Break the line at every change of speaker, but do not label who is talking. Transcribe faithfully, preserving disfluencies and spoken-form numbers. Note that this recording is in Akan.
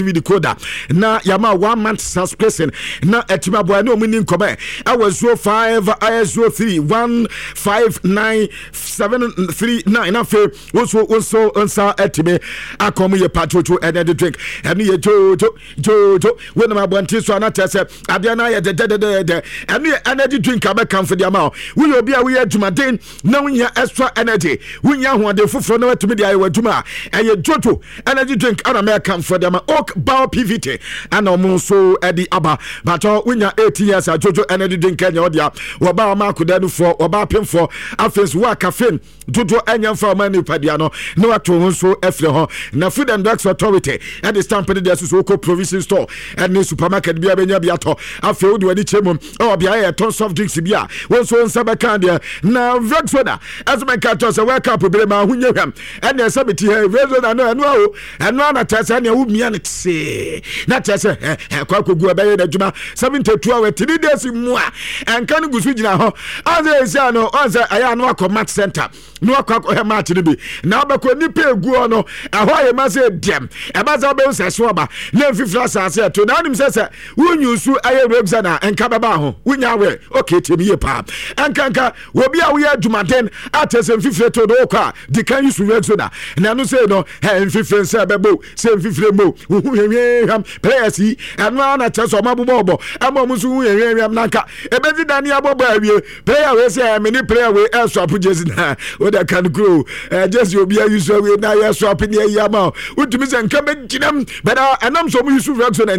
decoder na yama one month subscription na etima boy no muni nkome awa zero five I zero three one five nine seven three nine na fe also also ansa etime akomu ye patrocho energy drink enu ye jojo jojo when my bonti so na tese ade na ye de de de de enu ye energy drink abeka for the amount we obi a we adwumaden na unya extra energy unya hoade foforo na watumi de aye wadwuma eye jojo energy drink ana make for the amount Bao P V T and also Eddie Abba, but when eighteen years at Jojo Energy Drink Kenya, Waba Marco Danu for Waba Pim for Afens Waka Jojo Enyan for Manu Padiano, no to so Efleho, na Food and Drugs Authority, and the Stampede de Suko Provision Store, and the supermarket Biabenya Biato, I feel do any chemo, or Bia, tons of drinks Bia, one so in Sabacandia, now Vexoda, as my catchers a wake up with Brema, who knew him, and there's somebody here, rather than no, and one at Tasania would be an say na tese eh kwa kogu abaye da djuma seventy-two hours three days mu a enkan gusu gina ho anze sia no anze aya no akọ match center no akọ he match ni bi na abako ni pe egu no aho aye ma se dem e ba za be nseso oba na fifra sase to na nim sese wunyusu aye rebza na enka baba ho wunya we okay temi ye pa enkanka obi a we adjumaden atese fifre to do kwa di kan yusu rebzo na na no say no he fifre se bebo se fifre mo players yi eno na cheso mabubobo amo musu yeyeyam nanka ebezi dani abobo awie player we say many player we e swap jezi na we da can grow just obi a use we na ye swap ni yama utumi se nka be ginam but enam so mu use reaction